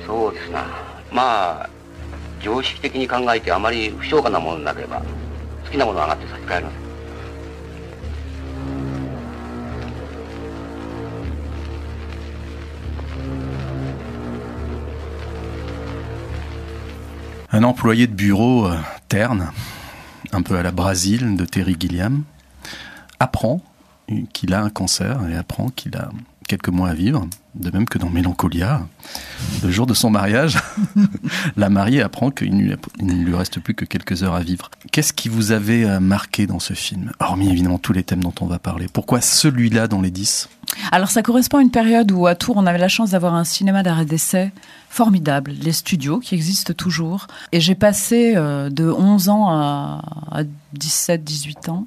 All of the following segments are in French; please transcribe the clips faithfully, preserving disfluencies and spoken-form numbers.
そうですな。まあ常識的に考えてあまり不評価なものなければ好きなものを上がって差し替えます。 Un employé de bureau euh, terne, un peu à la Brésil de Terry Gilliam, apprend qu'il a un cancer et apprend qu'il a quelques mois à vivre, de même que dans Mélancolia, le jour de son mariage, la mariée apprend qu'il ne lui reste plus que quelques heures à vivre. Qu'est-ce qui vous avait marqué dans ce film, hormis évidemment tous les thèmes dont on va parler? Pourquoi celui-là dans les dix? Alors ça correspond à une période où à Tours on avait la chance d'avoir un cinéma d'arrêt d'essai formidable, les studios qui existent toujours, et j'ai passé euh, de onze ans à, à dix-sept dix-huit ans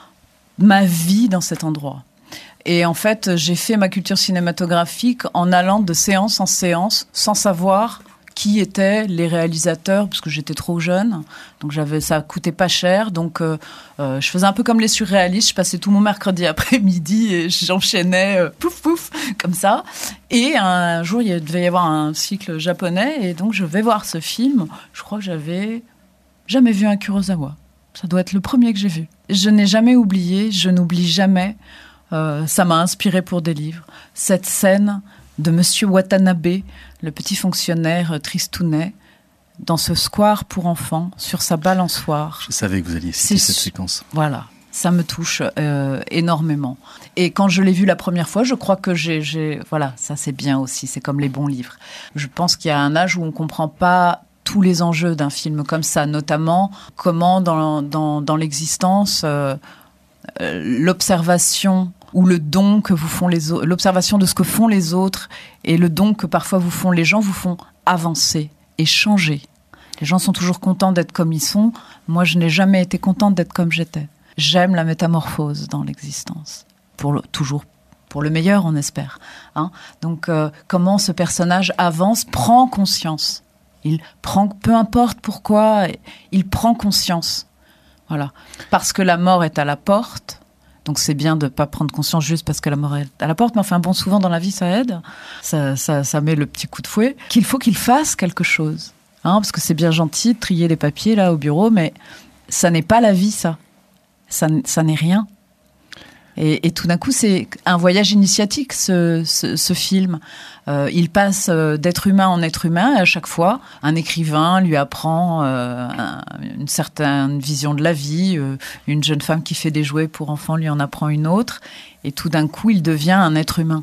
ma vie dans cet endroit. Et en fait, j'ai fait ma culture cinématographique en allant de séance en séance, sans savoir qui étaient les réalisateurs, parce que j'étais trop jeune. Donc j'avais, ça coûtait pas cher. Donc euh, euh, je faisais un peu comme les surréalistes. Je passais tout mon mercredi après-midi et j'enchaînais euh, pouf pouf comme ça. Et un jour, il devait y avoir un cycle japonais, et donc je vais voir ce film. Je crois que j'avais jamais vu un Kurosawa. Ça doit être le premier que j'ai vu. Je n'ai jamais oublié, je n'oublie jamais. Euh, ça m'a inspiré pour des livres. Cette scène de Monsieur Watanabe, le petit fonctionnaire tristounet, dans ce square pour enfants, sur sa balançoire. Je savais que vous alliez citer cette séquence. Voilà, ça me touche euh, énormément. Et quand je l'ai vu la première fois, je crois que j'ai, j'ai... Voilà, ça c'est bien aussi, c'est comme les bons livres. Je pense qu'il y a un âge où on ne comprend pas tous les enjeux d'un film comme ça, notamment comment dans, dans, dans l'existence, euh, euh, l'observation ou le don que vous font les autres, l'observation de ce que font les autres et le don que parfois vous font les gens vous font avancer et changer. Les gens sont toujours contents d'être comme ils sont. Moi, je n'ai jamais été contente d'être comme j'étais. J'aime la métamorphose dans l'existence. Pour le, toujours pour le meilleur, on espère. Hein. Donc, euh, comment ce personnage avance, prend conscience. Il prend, peu importe pourquoi, il prend conscience. Voilà. Parce que la mort est à la porte. Donc c'est bien de ne pas prendre conscience juste parce que la mort est à la porte, mais enfin bon, souvent dans la vie ça aide, ça, ça, ça met le petit coup de fouet, qu'il faut qu'il fasse quelque chose. Hein, parce que c'est bien gentil de trier les papiers là au bureau, mais ça n'est pas la vie ça. Ça, ça n'est rien. Et, et tout d'un coup, c'est un voyage initiatique, ce, ce, ce film. Euh, il passe d'être humain en être humain, et à chaque fois, un écrivain lui apprend euh, un, une certaine vision de la vie. Euh, une jeune femme qui fait des jouets pour enfants lui en apprend une autre. Et tout d'un coup, il devient un être humain.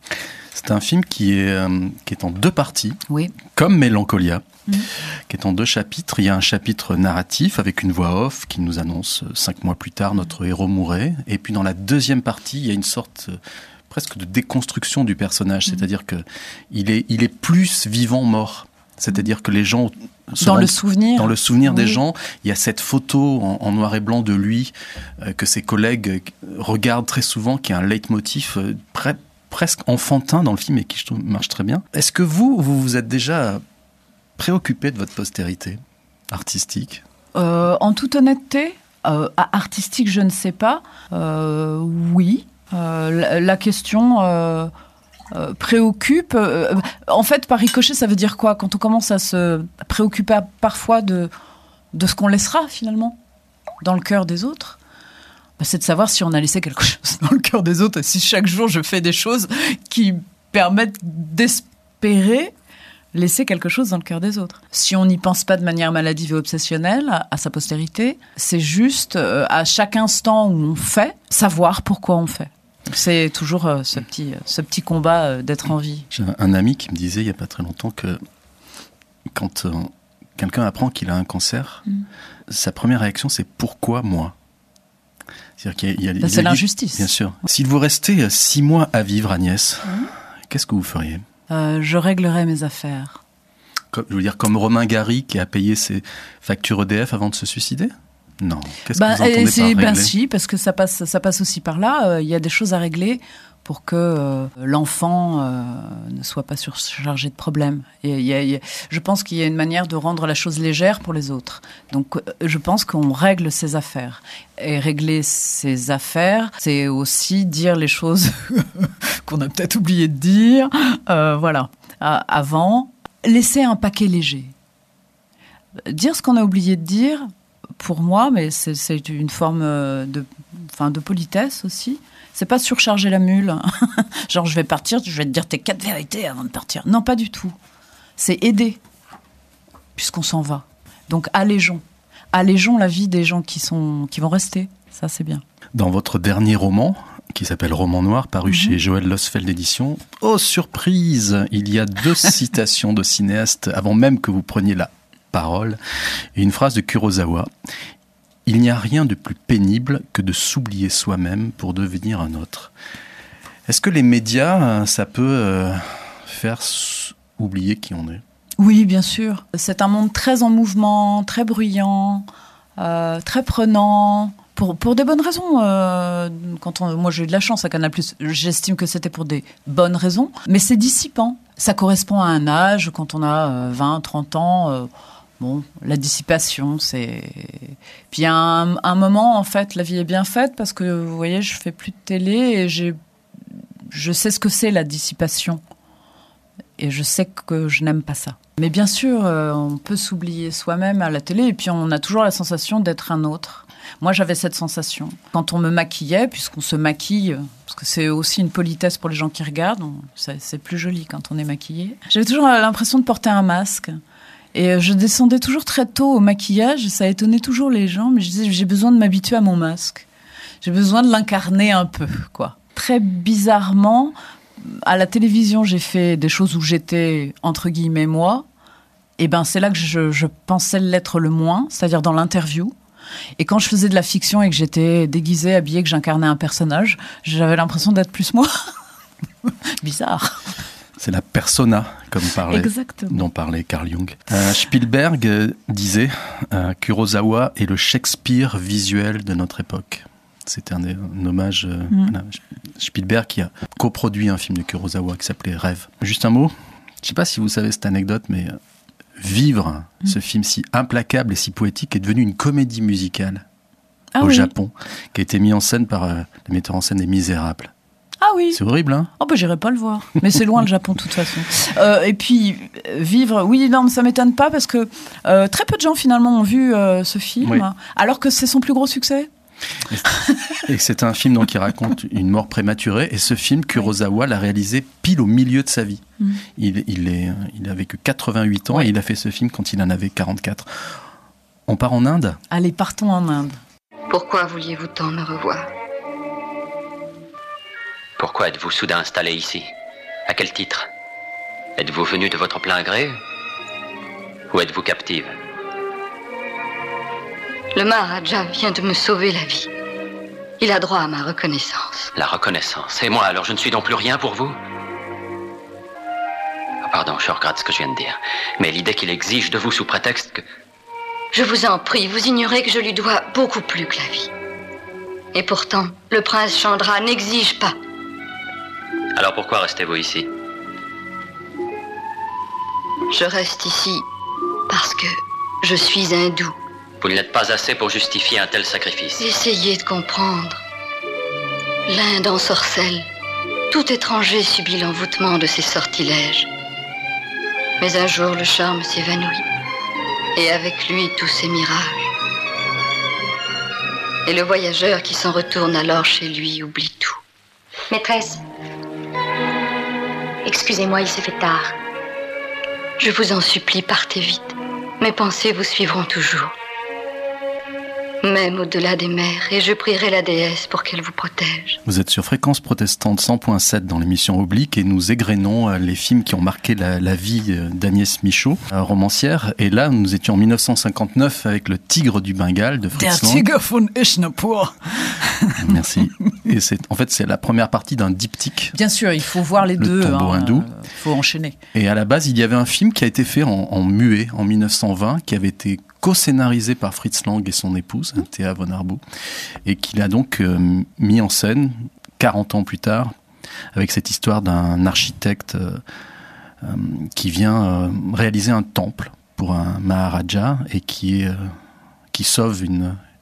C'est un film qui est, euh, qui est en deux parties, oui. Comme Mélancolia, mmh. qui est en deux chapitres. Il y a un chapitre narratif avec une voix off qui nous annonce euh, cinq mois plus tard, notre héros mourait. Et puis dans la deuxième partie, il y a une sorte euh, presque de déconstruction du personnage. Mmh. C'est-à-dire qu'il est, il est plus vivant-mort. C'est-à-dire que les gens... Dans le souvenir. Dans le souvenir oui. des gens, il y a cette photo en, en noir et blanc de lui euh, que ses collègues regardent très souvent, qui est un leitmotiv euh, près presque enfantin dans le film et qui je trouve marche très bien. Est-ce que vous, vous vous êtes déjà préoccupé de votre postérité artistique ? euh, En toute honnêteté, euh, artistique, je ne sais pas. Euh, oui, euh, la, la question euh, euh, préoccupe. Euh, en fait, par ricochet, ça veut dire quoi ? Quand on commence à se préoccuper parfois de, de ce qu'on laissera finalement dans le cœur des autres, c'est de savoir si on a laissé quelque chose dans le cœur des autres, et si chaque jour je fais des choses qui permettent d'espérer laisser quelque chose dans le cœur des autres. Si on n'y pense pas de manière maladive et obsessionnelle à, à sa postérité, c'est juste euh, à chaque instant où on fait, savoir pourquoi on fait. C'est toujours euh, ce, petit, ce petit combat euh, d'être en vie. J'ai un ami qui me disait il n'y a pas très longtemps que quand euh, quelqu'un apprend qu'il a un cancer, mmh. sa première réaction c'est « pourquoi moi ?» C'est-à-dire qu'il y a, il y a, ben, il c'est a l'injustice. Dit, bien sûr. S'il vous restait six mois à vivre, Agnès, mmh. qu'est-ce que vous feriez ? euh, Je réglerais mes affaires. Comme, je veux dire, comme Romain Gary qui a payé ses factures E D F avant de se suicider ? Non. Qu'est-ce ben, que vous entendez par régler ? Ben si, parce que ça passe, ça passe aussi par là. Il euh, y a des choses à régler pour que euh, l'enfant euh, ne soit pas surchargé de problèmes. Et y a, y a, je pense qu'il y a une manière de rendre la chose légère pour les autres. Donc, euh, je pense qu'on règle ses affaires. Et régler ses affaires, c'est aussi dire les choses qu'on a peut-être oublié de dire. Euh, voilà. À, avant, laisser un paquet léger. Dire ce qu'on a oublié de dire, pour moi, mais c'est, c'est une forme de, enfin, de politesse aussi. C'est pas surcharger la mule. Genre, je vais partir, je vais te dire tes quatre vérités avant de partir. Non, pas du tout. C'est aider, puisqu'on s'en va. Donc, allégeons. Allégeons la vie des gens qui, sont, qui vont rester. Ça, c'est bien. Dans votre dernier roman, qui s'appelle Roman Noir, paru mm-hmm. chez Joël Losfeld Éditions, oh surprise, il y a deux citations de cinéastes avant même que vous preniez la parole, et une phrase de Kurosawa. Il n'y a rien de plus pénible que de s'oublier soi-même pour devenir un autre. Est-ce que les médias, ça peut faire oublier qui on est ? Oui, bien sûr. C'est un monde très en mouvement, très bruyant, euh, très prenant, pour, pour des bonnes raisons. Euh, quand on, moi, j'ai eu de la chance à Canal+, j'estime que c'était pour des bonnes raisons, mais c'est dissipant. Ça correspond à un âge, quand on a euh, vingt, trente ans... Euh, Bon, la dissipation, c'est... Puis à un, un moment, en fait, la vie est bien faite parce que, vous voyez, je fais plus de télé et j'ai... je sais ce que c'est la dissipation. Et je sais que je n'aime pas ça. Mais bien sûr, euh, on peut s'oublier soi-même à la télé et puis on a toujours la sensation d'être un autre. Moi, j'avais cette sensation. Quand on me maquillait, puisqu'on se maquille, parce que c'est aussi une politesse pour les gens qui regardent, on... c'est, c'est plus joli quand on est maquillé. J'avais toujours l'impression de porter un masque. Et je descendais toujours très tôt au maquillage, ça étonnait toujours les gens, mais je disais, j'ai besoin de m'habituer à mon masque. J'ai besoin de l'incarner un peu, quoi. Très bizarrement, à la télévision, j'ai fait des choses où j'étais, entre guillemets, moi. Et ben, c'est là que je, je pensais l'être le moins, c'est-à-dire dans l'interview. Et quand je faisais de la fiction et que j'étais déguisée, habillée, que j'incarnais un personnage, j'avais l'impression d'être plus moi. Bizarre. C'est la persona, comme parlait, dont parlait Carl Jung. Euh, Spielberg euh, disait euh, « Kurosawa est le Shakespeare visuel de notre époque ». C'était un, un hommage euh, mm. à Spielberg qui a coproduit un film de Kurosawa qui s'appelait « Rêve ». Juste un mot, je ne sais pas si vous savez cette anecdote, mais euh, Vivre, mm. ce film si implacable et si poétique, est devenu une comédie musicale ah, au oui. Japon, qui a été mis en scène par euh, le metteur en scène des Misérables. Ah oui. C'est horrible, hein ? Oh, bah, j'irai pas le voir. Mais c'est loin, le Japon, de toute façon. Euh, et puis, Vivre, oui, non, mais ça m'étonne pas parce que euh, très peu de gens, finalement, ont vu euh, ce film, oui. alors que c'est son plus gros succès. Et, et c'est un film donc, qui raconte une mort prématurée. Et ce film, Kurosawa l'a réalisé pile au milieu de sa vie. Mm. Il, il, est, il avait que quatre-vingt-huit ans ouais. et il a fait ce film quand il en avait quarante-quatre. On part en Inde ? Allez, partons en Inde. Pourquoi vouliez-vous tant me revoir ? Pourquoi êtes-vous soudain installé ici ? À quel titre ? Êtes-vous venu de votre plein gré ? Ou êtes-vous captive ? Le Maharaja vient de me sauver la vie. Il a droit à ma reconnaissance. La reconnaissance ? Et moi, alors je ne suis donc plus rien pour vous ? Oh, pardon, je regrette ce que je viens de dire. Mais l'idée qu'il exige de vous sous prétexte que... Je vous en prie, vous ignorez que je lui dois beaucoup plus que la vie. Et pourtant, le prince Chandra n'exige pas. Alors pourquoi restez-vous ici ? Je reste ici parce que je suis hindou. Vous ne l'êtes pas assez pour justifier un tel sacrifice. Essayez de comprendre. L'Inde ensorcelle. Tout étranger subit l'envoûtement de ses sortilèges. Mais un jour, le charme s'évanouit. Et avec lui, tous ses mirages. Et le voyageur qui s'en retourne alors chez lui oublie tout. Maîtresse, excusez-moi, il s'est fait tard. Je vous en supplie, partez vite. Mes pensées vous suivront toujours. Même au-delà des mers, et je prierai la déesse pour qu'elle vous protège. Vous êtes sur Fréquence Protestante cent point sept dans l'émission Oblique et nous égrénons les films qui ont marqué la, la vie d'Agnès Michaud, romancière. Et là, nous étions en dix-neuf cent cinquanteneuf avec Le Tigre du Bengale de Fritz Lang. Der Tiger von Eschnapur. Merci. Et c'est, en fait, c'est la première partie d'un diptyque. Bien sûr, il faut voir les le deux. Le tombeau hein, hindou. Il faut enchaîner. Et à la base, il y avait un film qui a été fait en, en muet en dix-neuf cent vingt, qui avait été co-scénarisé par Fritz Lang et son épouse, Thea von Arboux, et qu'il a donc euh, mis en scène quarante ans plus tard, avec cette histoire d'un architecte euh, euh, qui vient euh, réaliser un temple pour un Maharaja et qui, est, euh, qui sauve une,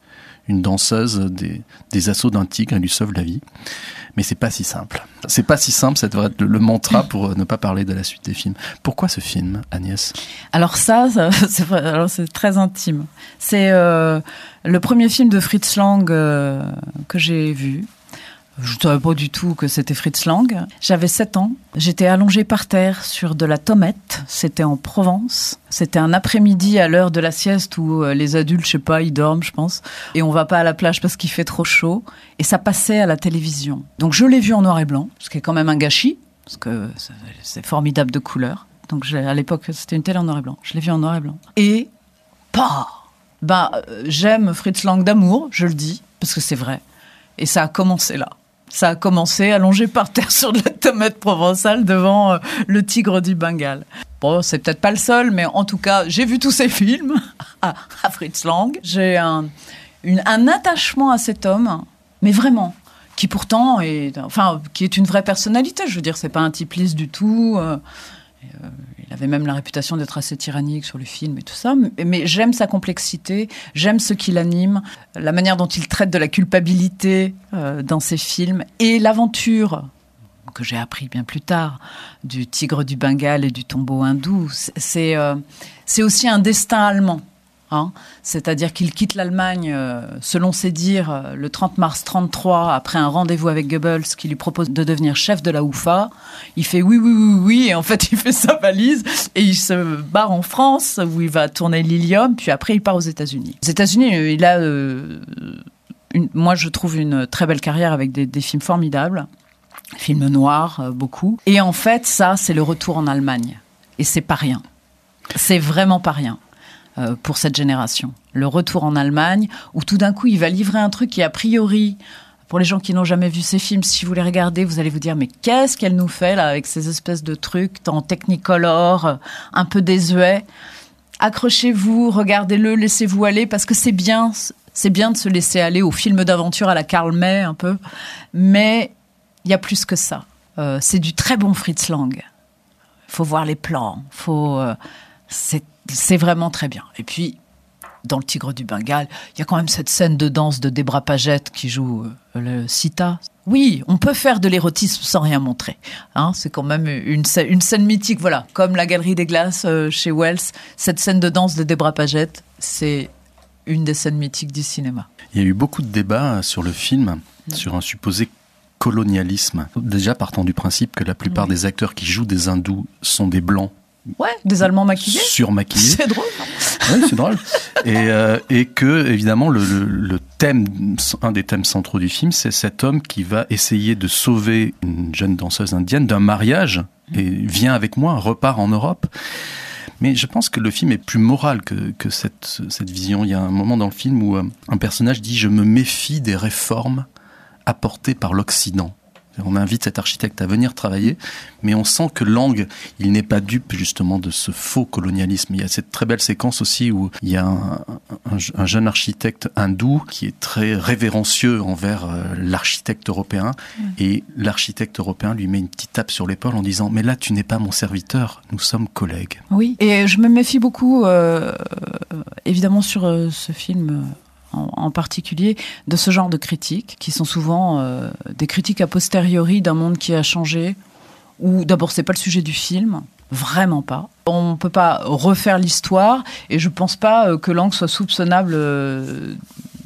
une danseuse des, des assauts d'un tigre, elle lui sauve la vie. Mais c'est pas si simple. C'est pas si simple, ça devrait être le, le mantra pour ne pas parler de la suite des films. Pourquoi ce film, Agnès ? Alors ça, ça c'est, vrai, alors c'est très intime. C'est euh, le premier film de Fritz Lang euh, que j'ai vu. Je ne savais pas du tout que c'était Fritz Lang. J'avais sept ans. J'étais allongée par terre sur de la tomate. C'était en Provence. C'était un après-midi à l'heure de la sieste où les adultes, je sais pas, ils dorment, je pense. Et on va pas à la plage parce qu'il fait trop chaud. Et ça passait à la télévision. Donc je l'ai vu en noir et blanc, ce qui est quand même un gâchis, parce que c'est formidable de couleurs. Donc j'ai, à l'époque, c'était une télé en noir et blanc. Je l'ai vu en noir et blanc. Et, bah, bah, j'aime Fritz Lang d'amour, je le dis, parce que c'est vrai. Et ça a commencé là. Ça a commencé allongé par terre sur de la tomate provençale devant euh, le tigre du Bengale. Bon, c'est peut-être pas le seul, mais en tout cas, j'ai vu tous ces films à, à Fritz Lang. J'ai un, une, un attachement à cet homme, mais vraiment, qui pourtant est, enfin, qui est une vraie personnalité. Je veux dire, c'est pas un type lisse du tout. Euh, euh, il avait même la réputation d'être assez tyrannique sur le film et tout ça. Mais, mais j'aime sa complexité, j'aime ce qui l'anime, la manière dont il traite de la culpabilité euh, dans ses films et l'aventure que j'ai appris bien plus tard du tigre du Bengale et du tombeau hindou. C'est, c'est, euh, c'est aussi un destin allemand. Hein, c'est-à-dire qu'il quitte l'Allemagne, euh, selon ses dires, euh, le trente mars trente-trois, après un rendez-vous avec Goebbels qui lui propose de devenir chef de la U F A. Il fait oui, oui, oui, oui, et en fait il fait sa valise et il se barre en France où il va tourner Lilium, puis après il part aux États-Unis. Aux États-Unis, il a, euh, une, moi je trouve, une très belle carrière avec des, des films formidables, films noirs, euh, beaucoup. Et en fait, ça, c'est le retour en Allemagne. Et c'est pas rien. C'est vraiment pas rien. Euh, pour cette génération. Le retour en Allemagne, où tout d'un coup, il va livrer un truc qui, a priori, pour les gens qui n'ont jamais vu ces films, si vous les regardez, vous allez vous dire, mais qu'est-ce qu'elle nous fait, là, avec ces espèces de trucs en technicolor, euh, un peu désuets. Accrochez-vous, regardez-le, laissez-vous aller, parce que c'est bien, c'est bien de se laisser aller au film d'aventure à la Karl May, un peu, mais il y a plus que ça. Euh, c'est du très bon Fritz Lang. Il faut voir les plans, faut... Euh, c'est C'est vraiment très bien. Et puis, dans Le Tigre du Bengale, il y a quand même cette scène de danse de Debra Paget qui joue euh, le Sita. Oui, on peut faire de l'érotisme sans rien montrer. Hein, c'est quand même une, une scène mythique, voilà. Comme La Galerie des Glaces euh, chez Wells, cette scène de danse de Debra Paget, c'est une des scènes mythiques du cinéma. Il y a eu beaucoup de débats sur le film, mmh. sur un supposé colonialisme. Déjà partant du principe que la plupart mmh. des acteurs qui jouent des hindous sont des blancs. Ouais, des Allemands maquillés. Surmaquillés. C'est drôle. Oui, c'est drôle. Et, euh, et que, évidemment, le, le, le thème, un des thèmes centraux du film, c'est cet homme qui va essayer de sauver une jeune danseuse indienne d'un mariage et vient avec moi, repart en Europe. Mais je pense que le film est plus moral que, que cette, cette vision. Il y a un moment dans le film où un personnage dit « Je me méfie des réformes apportées par l'Occident ». On invite cet architecte à venir travailler, mais on sent que Lang, il n'est pas dupe justement de ce faux colonialisme. Il y a cette très belle séquence aussi où il y a un, un, un jeune architecte hindou qui est très révérencieux envers euh, l'architecte européen, mmh. et l'architecte européen lui met une petite tape sur l'épaule en disant « Mais là, tu n'es pas mon serviteur, nous sommes collègues ». Oui, et je me méfie beaucoup, euh, évidemment, sur euh, ce film... Euh... en particulier, de ce genre de critiques, qui sont souvent euh, des critiques a posteriori d'un monde qui a changé, où d'abord c'est pas le sujet du film, vraiment pas. On ne peut pas refaire l'histoire, et je pense pas que Lang soit soupçonnable euh,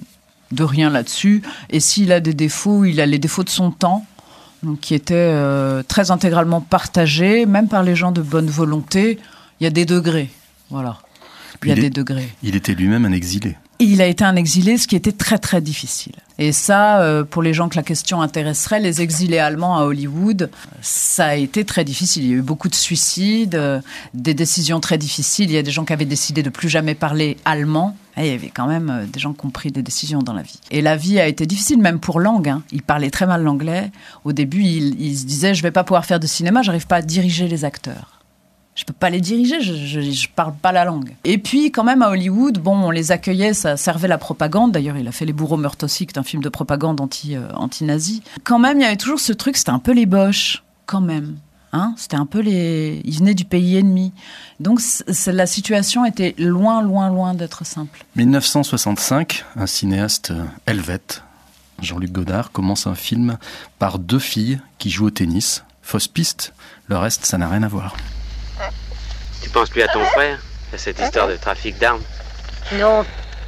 de rien là-dessus, et s'il a des défauts, il a les défauts de son temps, donc, qui étaient euh, très intégralement partagés, même par les gens de bonne volonté. Il y a des degrés, voilà. Il y a il des est, degrés. Il était lui-même un exilé. Il a été un exilé, ce qui était très très difficile. Et ça, euh, pour les gens que la question intéresserait, les exilés allemands à Hollywood, ça a été très difficile. Il y a eu beaucoup de suicides, euh, des décisions très difficiles. Il y a des gens qui avaient décidé de plus jamais parler allemand. Et il y avait quand même euh, des gens qui ont pris des décisions dans la vie. Et la vie a été difficile, même pour Lang. Hein. Il parlait très mal l'anglais. Au début, il, il se disait « Je ne vais pas pouvoir faire de cinéma, j'arrive pas à diriger les acteurs ». Je peux pas les diriger, je, je, je parle pas la langue. Et puis, quand même, à Hollywood, bon, on les accueillait, ça servait la propagande. D'ailleurs, il a fait Les Bourreaux meurent aussi, qui est un film de propagande anti, euh, anti-nazi. Quand même, il y avait toujours ce truc, c'était un peu les Boches, quand même. Hein, c'était un peu les... Ils venaient du pays ennemi. Donc c'est... la situation était loin, loin, loin d'être simple. dix-neuf cent soixante-cinq, un cinéaste helvète, Jean-Luc Godard, commence un film par deux filles qui jouent au tennis. Fausse piste, le reste, ça n'a rien à voir. Tu penses plus à ton frère, à cette histoire de trafic d'armes? Non,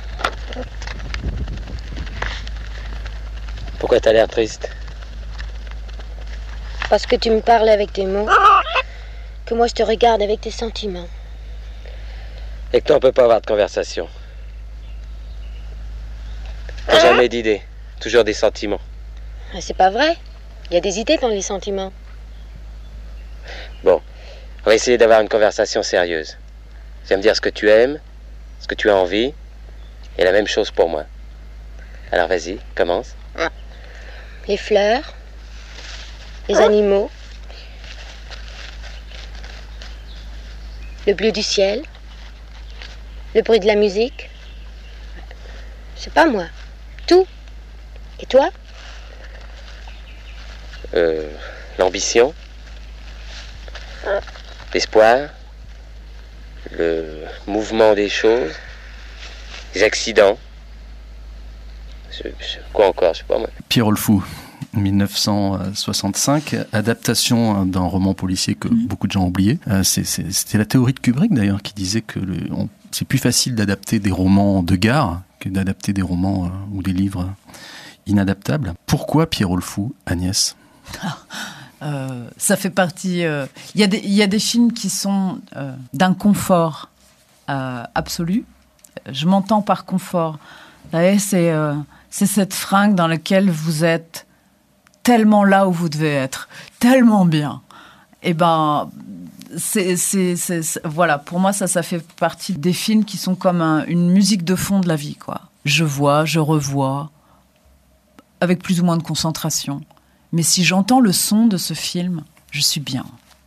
Pourquoi t'as l'air triste? parce que tu me parles avec tes mots, que moi je te regarde avec tes sentiments. Et que toi, on peut pas avoir de conversation. T'as jamais d'idées, toujours des sentiments. Ah, c'est pas vrai. Il y a des idées dans les sentiments. Bon, on va essayer d'avoir une conversation sérieuse. Tu vas me dire ce que tu aimes, ce que tu as envie, et la même chose pour moi. Alors vas-y, commence. Les fleurs, les animaux, le bleu du ciel, le bruit de la musique. Je sais pas moi, tout. Et toi? Euh, l'ambition, l'espoir, le mouvement des choses, les accidents. Je, je, quoi encore, je sais pas moi. Pierrot le Fou, dix-neuf cent soixante-cinq, adaptation d'un roman policier que mmh. beaucoup de gens ont oublié. Euh, c'est, c'est, c'était la théorie de Kubrick d'ailleurs qui disait que le, on, c'est plus facile d'adapter des romans de gare que d'adapter des romans euh, ou des livres inadaptables. Pourquoi Pierrot le Fou, Agnès? Ah, euh, ça fait partie... Il euh, y, y a des films qui sont euh, d'un confort euh, absolu. Je m'entends par confort. Vous savez, c'est, euh, c'est cette fringue dans laquelle vous êtes tellement là où vous devez être, tellement bien. Et ben, c'est, c'est, c'est, c'est, voilà, pour moi, ça, ça fait partie des films qui sont comme un, une musique de fond de la vie, quoi. Je vois, je revois, avec plus ou moins de concentration. Mais si j'entends le son de ce film, je suis bien.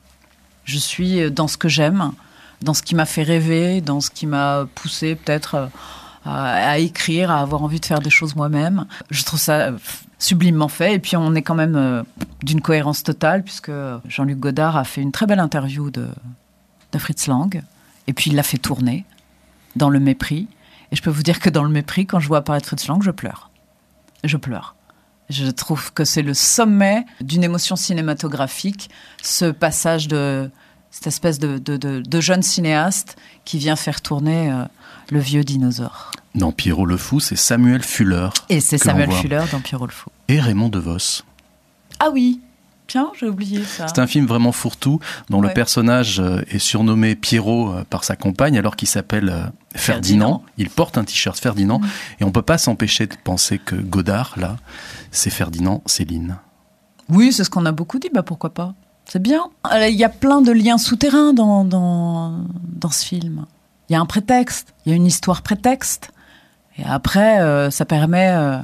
Je suis dans ce que j'aime, dans ce qui m'a fait rêver, dans ce qui m'a poussé peut-être à, à écrire, à avoir envie de faire des choses moi-même. Je trouve ça sublimement fait. Et puis on est quand même euh, d'une cohérence totale, puisque Jean-Luc Godard a fait une très belle interview de, de Fritz Lang. Et puis il l'a fait tourner dans Le Mépris. Et je peux vous dire que dans Le Mépris, quand je vois apparaître Fritz Lang, je pleure. Je pleure. Je trouve que c'est le sommet d'une émotion cinématographique, ce passage de cette espèce de, de, de, de jeune cinéaste qui vient faire tourner euh, le vieux dinosaure. Dans Pierrot le Fou, c'est Samuel Fuller. Et c'est Samuel Fuller dans Pierrot le Fou. Et Raymond DeVos. Ah oui, tiens, j'ai oublié ça. C'est un film vraiment fourre-tout, dont ouais. le personnage est surnommé Pierrot par sa compagne, alors qu'il s'appelle Ferdinand. Ferdinand. Il porte un t-shirt Ferdinand, mmh. et on ne peut pas s'empêcher de penser que Godard, là, c'est Ferdinand Céline. Oui, c'est ce qu'on a beaucoup dit, bah pourquoi pas. C'est bien. Il y a plein de liens souterrains dans, dans, dans ce film. Il y a un prétexte, il y a une histoire prétexte. Et après, euh, ça permet euh,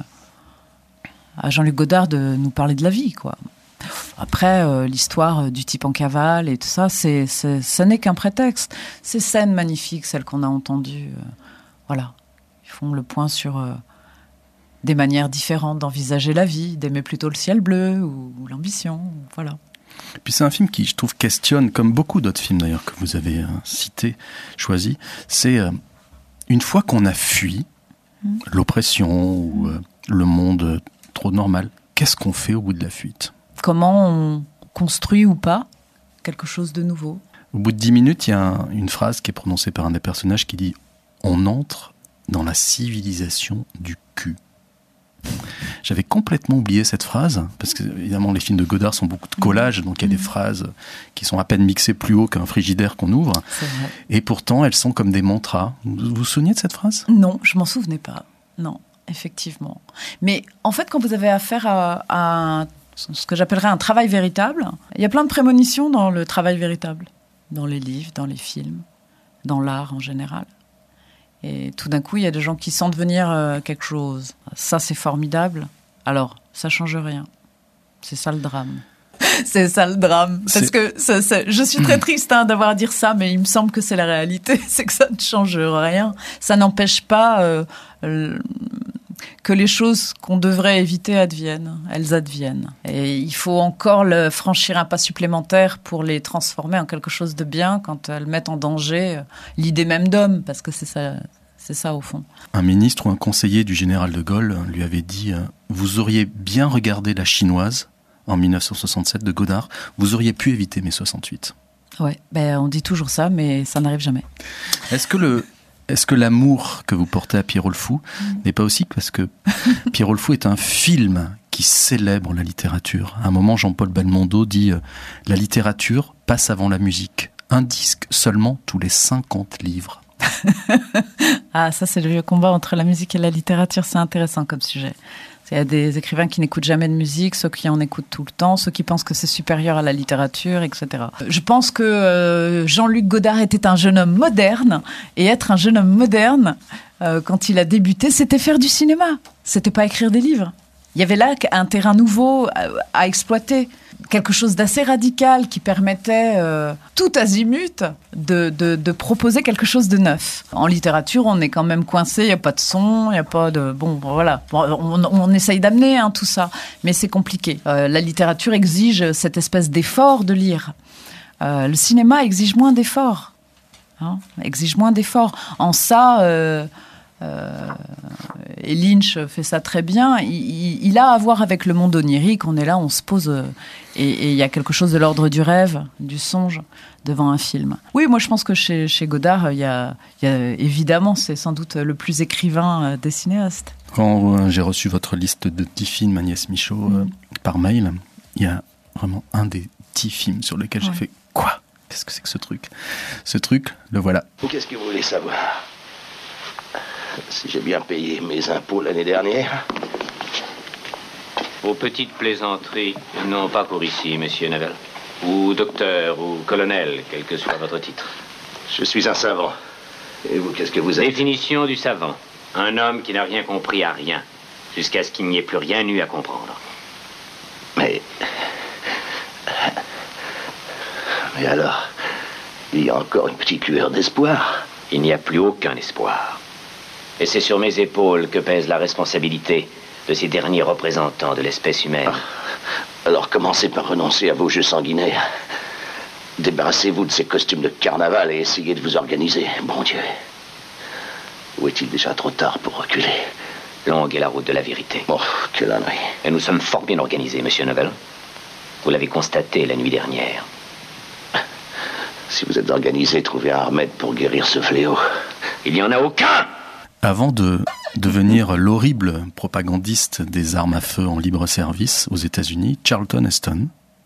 à Jean-Luc Godard de nous parler de la vie, quoi. Après, euh, l'histoire du type en cavale et tout ça, c'est, c'est, ce n'est qu'un prétexte. Ces scènes magnifiques, celles qu'on a entendues, euh, voilà, ils font le point sur euh, des manières différentes d'envisager la vie, d'aimer plutôt le ciel bleu ou, ou l'ambition, voilà. Et puis c'est un film qui, je trouve, questionne, comme beaucoup d'autres films d'ailleurs que vous avez euh, cités, choisis, c'est euh, une fois qu'on a fui mmh. l'oppression ou euh, le monde euh, trop normal, qu'est-ce qu'on fait au bout de la fuite ? Comment on construit ou pas quelque chose de nouveau. Au bout de dix minutes, il y a un, une phrase qui est prononcée par un des personnages qui dit « On entre dans la civilisation du cul ». J'avais complètement oublié cette phrase, parce que évidemment les films de Godard sont beaucoup de collages, donc il y a des phrases qui sont à peine mixées plus haut qu'un frigidaire qu'on ouvre. C'est vrai. Et pourtant, elles sont comme des mantras. Vous vous souvenez de cette phrase ? Non, je m'en souvenais pas. Non, effectivement. Mais en fait, quand vous avez affaire à, à ce que j'appellerais un travail véritable, il y a plein de prémonitions dans le travail véritable, dans les livres, dans les films, dans l'art en général. Et tout d'un coup, il y a des gens qui sentent venir euh, quelque chose. Ça, c'est formidable. Alors, ça change rien. C'est ça le drame. C'est ça le drame. Parce c'est... que ça, ça, je suis très triste hein, d'avoir à dire ça, mais il me semble que c'est la réalité. C'est que ça ne change rien. Ça n'empêche pas euh, que les choses qu'on devrait éviter adviennent, elles adviennent. Et il faut encore le franchir un pas supplémentaire pour les transformer en quelque chose de bien quand elles mettent en danger l'idée même d'homme, parce que c'est ça, c'est ça au fond. Un ministre ou un conseiller du général de Gaulle lui avait dit euh, « Vous auriez bien regardé La Chinoise » en dix-neuf cent soixante-sept de Godard, vous auriez pu éviter mai soixante-huit. Ouais, ben on dit toujours ça, mais ça n'arrive jamais. Est-ce que le... Est-ce que l'amour que vous portez à Pierrot le Fou mmh. n'est pas aussi parce que Pierrot le Fou est un film qui célèbre la littérature. À un moment, Jean-Paul Belmondo dit euh, « La littérature passe avant la musique. Un disque seulement tous les cinquante livres. » Ah, ça c'est le vieux combat entre la musique et la littérature, c'est intéressant comme sujet. Il y a des écrivains qui n'écoutent jamais de musique, ceux qui en écoutent tout le temps, ceux qui pensent que c'est supérieur à la littérature, et cetera. Je pense que euh, Jean-Luc Godard était un jeune homme moderne, et être un jeune homme moderne, euh, quand il a débuté, c'était faire du cinéma, c'était pas écrire des livres. Il y avait là un terrain nouveau à, à exploiter, quelque chose d'assez radical qui permettait euh, tout azimut de, de, de proposer quelque chose de neuf. En littérature, on est quand même coincé, il n'y a pas de son, il n'y a pas de... Bon, voilà, bon, on, on essaye d'amener hein, tout ça, mais c'est compliqué. Euh, la littérature exige cette espèce d'effort de lire. Euh, le cinéma exige moins d'efforts. Hein, exige moins d'efforts. En ça... Euh, Euh, et Lynch fait ça très bien. Il, il, il a à voir avec le monde onirique. On est là, on se pose, euh, et il y a quelque chose de l'ordre du rêve, du songe, devant un film. Oui, moi je pense que chez, chez Godard, il y a, il y a évidemment, c'est sans doute le plus écrivain des cinéastes. Quand euh, j'ai reçu votre liste de dix films, Agnès Michaud, mmh. euh, par mail, il y a vraiment un des dix films sur lesquels ouais. j'ai fait quoi ? Qu'est-ce que c'est que ce truc ? Ce truc, le voilà. Qu'est-ce que vous voulez savoir ? Si j'ai bien payé mes impôts l'année dernière. Vos petites plaisanteries n'ont pas cours ici, monsieur Neville. Ou docteur, ou colonel, quel que soit votre titre. Je suis un savant. Et vous, qu'est-ce que vous êtes ? Définition du savant. Un homme qui n'a rien compris à rien, jusqu'à ce qu'il n'y ait plus rien eu à comprendre. Mais... Mais alors, il y a encore une petite lueur d'espoir. Il n'y a plus aucun espoir. Et c'est sur mes épaules que pèse la responsabilité de ces derniers représentants de l'espèce humaine. Ah, alors commencez par renoncer à vos jeux sanguinaires. Débarrassez-vous de ces costumes de carnaval et essayez de vous organiser. Bon Dieu. Ou est-il déjà trop tard pour reculer ? Longue est la route de la vérité. Oh, quelle ânerie. Et nous sommes fort bien organisés, monsieur Neville. Vous l'avez constaté la nuit dernière. Si vous êtes organisé, trouvez un remède pour guérir ce fléau. Il n'y en a aucun ! Avant de devenir l'horrible propagandiste des armes à feu en libre service aux États-Unis, Charlton Heston,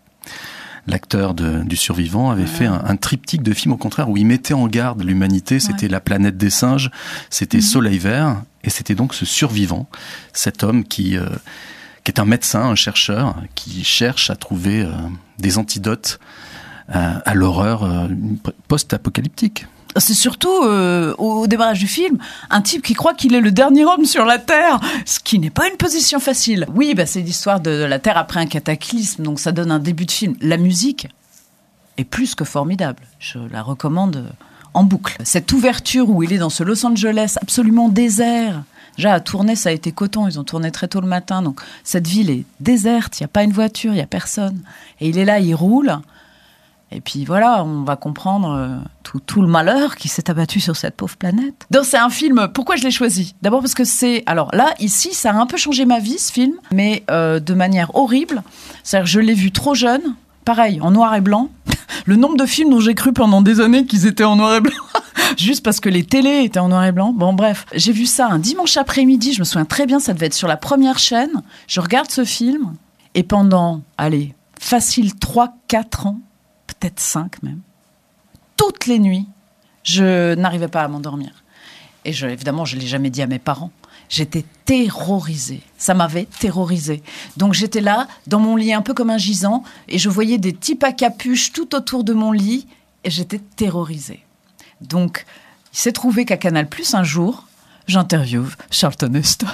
l'acteur de, du Survivant, avait ouais. fait un, un triptyque de films, au contraire, où il mettait en garde l'humanité. C'était ouais. La planète des singes, c'était mmh. Soleil vert, et c'était donc ce survivant, cet homme qui, euh, qui est un médecin, un chercheur, qui cherche à trouver euh, des antidotes à, à l'horreur euh, post-apocalyptique. C'est surtout, euh, au démarrage du film, un type qui croit qu'il est le dernier homme sur la Terre, ce qui n'est pas une position facile. Oui, bah, c'est l'histoire de la Terre après un cataclysme, donc ça donne un début de film. La musique est plus que formidable. Je la recommande en boucle. Cette ouverture où il est dans ce Los Angeles absolument désert. Déjà, à tourner, ça a été coton. Ils ont tourné très tôt le matin, donc cette ville est déserte. Il n'y a pas une voiture, il n'y a personne. Et il est là, il roule. Et puis voilà, on va comprendre euh, tout, tout le malheur qui s'est abattu sur cette pauvre planète. Donc c'est un film, pourquoi je l'ai choisi ? D'abord parce que c'est... Alors là, ici, ça a un peu changé ma vie, ce film, mais euh, de manière horrible. C'est-à-dire que je l'ai vu trop jeune, pareil, en noir et blanc. Le nombre de films dont j'ai cru pendant des années qu'ils étaient en noir et blanc, juste parce que les télés étaient en noir et blanc. Bon, bref, j'ai vu ça un dimanche après-midi, je me souviens très bien, ça devait être sur la première chaîne. Je regarde ce film, et pendant, allez, facile trois quatre ans, peut-être cinq même, toutes les nuits, je n'arrivais pas à m'endormir. Et je, évidemment, je ne l'ai jamais dit à mes parents. J'étais terrorisée. Ça m'avait terrorisée. Donc j'étais là, dans mon lit, un peu comme un gisant, et je voyais des types à capuche tout autour de mon lit, et j'étais terrorisée. Donc, il s'est trouvé qu'à Canal+, un jour, j'interviewe Charlton Heston.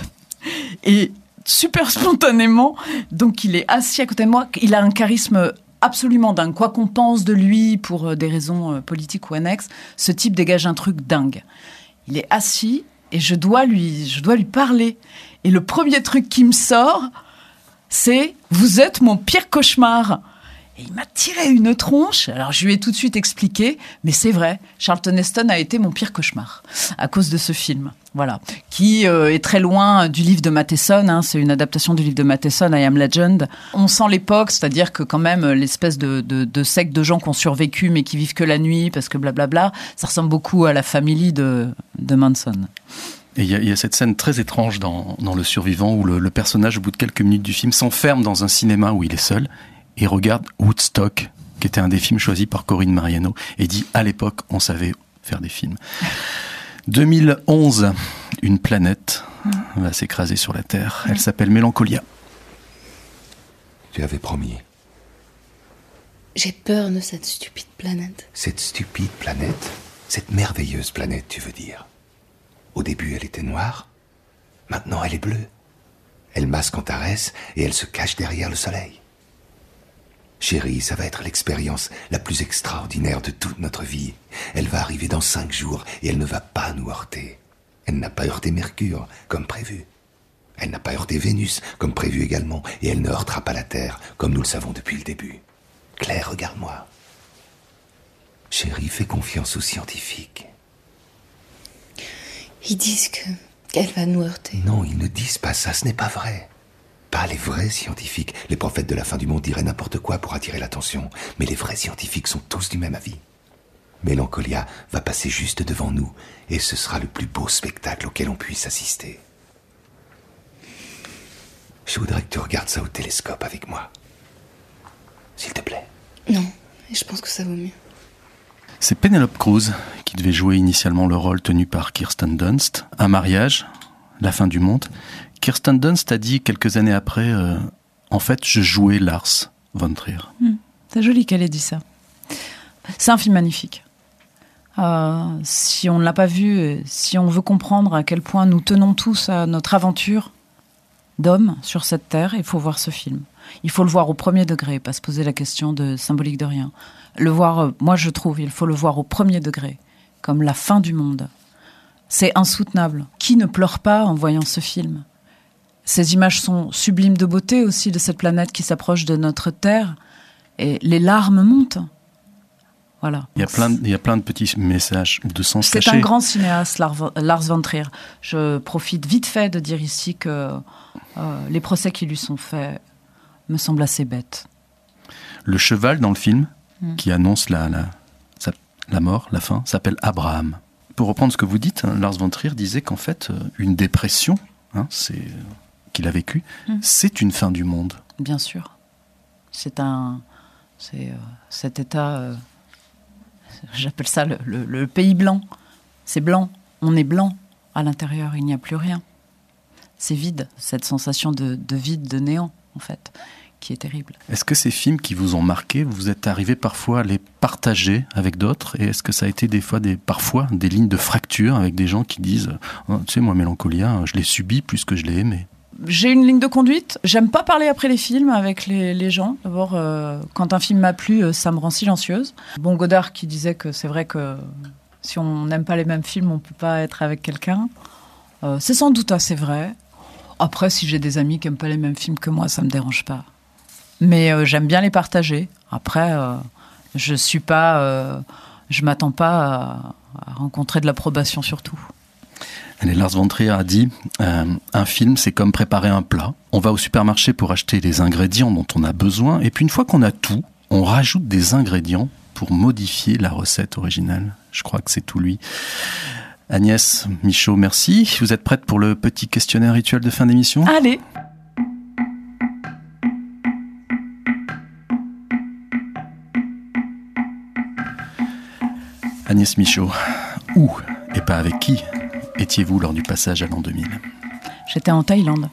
Et super spontanément, donc il est assis à côté de moi, il a un charisme absolument dingue. Quoi qu'on pense de lui pour des raisons politiques ou annexes, ce type dégage un truc dingue. Il est assis et je dois lui, je dois lui parler. Et le premier truc qui me sort, c'est « Vous êtes mon pire cauchemar ». Et il m'a tiré une tronche. Alors, je lui ai tout de suite expliqué, mais c'est vrai, Charlton Heston a été mon pire cauchemar à cause de ce film. Voilà. Qui euh, est très loin du livre de Matheson. Hein. C'est une adaptation du livre de Matheson, I Am Legend. On sent l'époque, c'est-à-dire que quand même, l'espèce de, de, de secte de gens qui ont survécu, mais qui vivent que la nuit, parce que blablabla, ça ressemble beaucoup à la famille de, de Manson. Et il y, y a cette scène très étrange dans, dans Le Survivant où le, le personnage, au bout de quelques minutes du film, s'enferme dans un cinéma où il est seul et regarde Woodstock, qui était un des films choisis par Corinne Mariano, et dit « À l'époque, on savait faire des films ». deux mille onze, une planète va s'écraser sur la Terre. Elle s'appelle Mélancolia. Tu avais promis. J'ai peur de cette stupide planète. Cette stupide planète, cette merveilleuse planète, tu veux dire. Au début, elle était noire. Maintenant, elle est bleue. Elle masque Antares et elle se cache derrière le soleil. Chérie, ça va être l'expérience la plus extraordinaire de toute notre vie. Elle va arriver dans cinq jours et elle ne va pas nous heurter. Elle n'a pas heurté Mercure, comme prévu. Elle n'a pas heurté Vénus, comme prévu également. Et elle ne heurtera pas la Terre, comme nous le savons depuis le début. Claire, regarde-moi. Chérie, fais confiance aux scientifiques. Ils disent que qu'elle va nous heurter. Non, ils ne disent pas ça, ce n'est pas vrai. Pas les vrais scientifiques. Les prophètes de la fin du monde diraient n'importe quoi pour attirer l'attention. Mais les vrais scientifiques sont tous du même avis. Mélancolia va passer juste devant nous et ce sera le plus beau spectacle auquel on puisse assister. Je voudrais que tu regardes ça au télescope avec moi. S'il te plaît. Non, je pense que ça vaut mieux. C'est Penelope Cruz qui devait jouer initialement le rôle tenu par Kirsten Dunst. Un mariage, la fin du monde. Kirsten Dunst a dit quelques années après, euh, en fait, je jouais Lars von Trier. Mmh, c'est joli qu'elle ait dit ça. C'est un film magnifique. Euh, si on ne l'a pas vu, si on veut comprendre à quel point nous tenons tous à notre aventure d'homme sur cette terre, il faut voir ce film. Il faut le voir au premier degré, pas se poser la question de symbolique de rien. Le voir, moi je trouve, il faut le voir au premier degré, comme la fin du monde. C'est insoutenable. Qui ne pleure pas en voyant ce film ? Ces images sont sublimes de beauté aussi de cette planète qui s'approche de notre Terre. Et les larmes montent. Voilà. Il y a plein de, il y a plein de petits messages de sens C'est cachés. un grand cinéaste, Lars von Trier. Je profite vite fait de dire ici que euh, les procès qui lui sont faits me semblent assez bêtes. Le cheval dans le film, mm. qui annonce la, la, la mort, la fin, s'appelle Abraham. Pour reprendre ce que vous dites, hein, Lars von Trier disait qu'en fait, une dépression, hein, c'est, qu'il a vécue, mm. c'est une fin du monde. Bien sûr. C'est un... C'est euh, cet état... Euh, j'appelle ça le, le, le pays blanc. C'est blanc. On est blanc à l'intérieur. Il n'y a plus rien. C'est vide. Cette sensation de, de vide, de néant, en fait, qui est terrible. Est-ce que ces films qui vous ont marqué, vous êtes arrivé parfois à les partager avec d'autres ? Et est-ce que ça a été des fois, des, parfois, des lignes de fracture avec des gens qui disent oh, « Tu sais, moi, Mélancolia, je l'ai subi plus que je l'ai aimé ». J'ai une ligne de conduite. J'aime pas parler après les films avec les, les gens. D'abord, euh, quand un film m'a plu, ça me rend silencieuse. Bon, Godard qui disait que c'est vrai que si on n'aime pas les mêmes films, on peut pas être avec quelqu'un. Euh, c'est sans doute assez vrai. Après, si j'ai des amis qui aiment pas les mêmes films que moi, ça me dérange pas. Mais euh, j'aime bien les partager. Après, euh, je suis pas, euh, je m'attends pas à, à rencontrer de l'approbation sur tout. Allez, Lars von Trier a dit euh, un film, c'est comme préparer un plat. On va au supermarché pour acheter les ingrédients dont on a besoin, et puis une fois qu'on a tout, on rajoute des ingrédients pour modifier la recette originale. Je crois que c'est tout lui. Agnès Michaud, merci. Vous êtes prête pour le petit questionnaire rituel de fin d'émission ? Allez. Agnès Michaud, où et pas avec qui étiez-vous lors du passage à l'an deux mille ? J'étais en Thaïlande.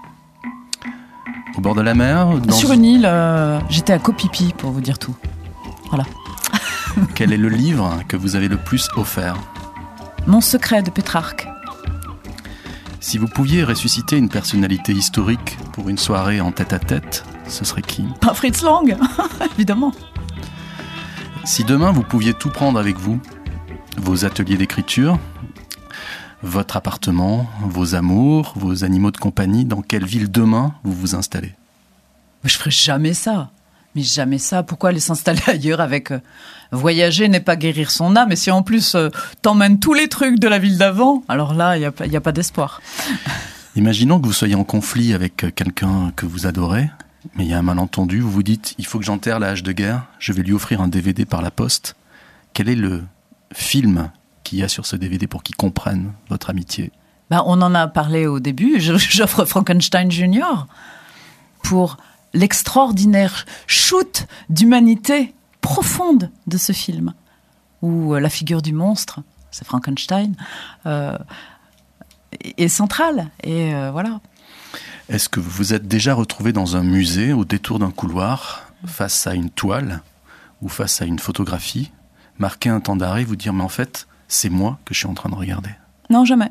Au bord de la mer dans... Sur une île, euh, j'étais à Koh Phi Phi, pour vous dire tout. Voilà. Quel est le livre que vous avez le plus offert ? Mon secret de Pétrarque. Si vous pouviez ressusciter une personnalité historique pour une soirée en tête-à-tête, ce serait qui ? Pas Fritz Lang, évidemment. Si demain vous pouviez tout prendre avec vous, vos ateliers d'écriture, votre appartement, vos amours, vos animaux de compagnie, dans quelle ville demain vous vous installez? Mais je ferai jamais ça. Mais jamais ça. Pourquoi aller s'installer ailleurs avec... Euh, voyager n'est pas guérir son âme. Et si en plus euh, t'emmènes tous les trucs de la ville d'avant, alors là, il n'y a, a pas d'espoir. Imaginons que vous soyez en conflit avec quelqu'un que vous adorez, mais il y a un malentendu. Vous vous dites, il faut que j'enterre la hache de guerre, je vais lui offrir un D V D par la poste. Quel est le film qu'il y a sur ce D V D pour qu'il comprenne votre amitié? Ben, on en a parlé au début. Je, j'offre Frankenstein Junior pour l'extraordinaire shoot d'humanité profonde de ce film, où euh, la figure du monstre, c'est Frankenstein, euh, est centrale. Et euh, voilà. Est-ce que vous vous êtes déjà retrouvé dans un musée, au détour d'un couloir, face à une toile ou face à une photographie, marquer un temps d'arrêt, vous dire, mais en fait, c'est moi que je suis en train de regarder? Non, jamais.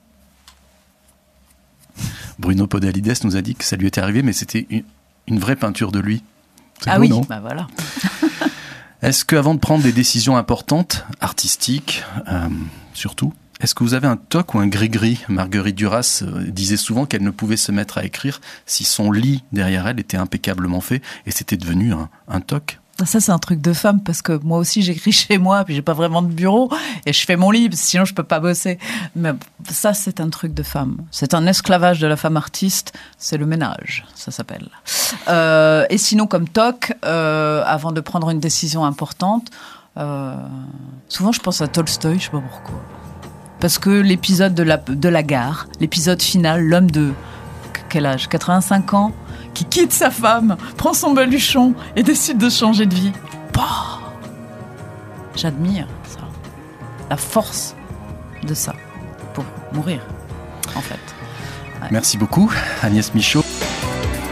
Bruno Podalides nous a dit que ça lui était arrivé, mais c'était une, une vraie peinture de lui. C'est ah beau, oui, non? bah voilà. Est-ce qu'avant de prendre des décisions importantes, artistiques, euh, surtout, est-ce que vous avez un toc ou un gris-gris? Marguerite Duras euh, disait souvent qu'elle ne pouvait se mettre à écrire si son lit derrière elle était impeccablement fait, et c'était devenu un, un toc. Ça, c'est un truc de femme, parce que moi aussi, j'écris chez moi, puis j'ai pas vraiment de bureau, et je fais mon lit, sinon je peux pas bosser. Mais ça, c'est un truc de femme. C'est un esclavage de la femme artiste, c'est le ménage, ça s'appelle. Euh, et sinon, comme toc, euh, avant de prendre une décision importante, euh, souvent je pense à Tolstoï, je sais pas pourquoi. Parce que l'épisode de la, de la gare, l'épisode final, l'homme de, quel âge, quatre-vingt-cinq ans, qui quitte sa femme, prend son baluchon et décide de changer de vie. Bah, j'admire ça. La force de ça pour mourir, en fait. Ouais. Merci beaucoup, Agnès Michaud.